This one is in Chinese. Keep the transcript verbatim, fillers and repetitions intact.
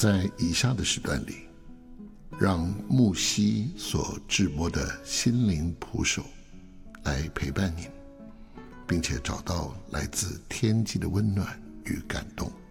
在以下的时段里，让木西所制播的心灵谱手来陪伴您，并且找到来自天际的温暖与感动。